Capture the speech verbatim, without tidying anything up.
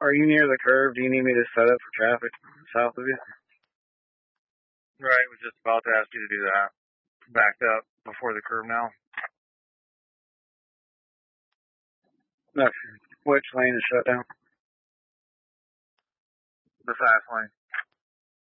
Are you near the curve? Do you need me to set up for traffic south of you? Right, was just about to ask you to do that. Backed up before the curve now. No. Which lane is shut down? The fast lane.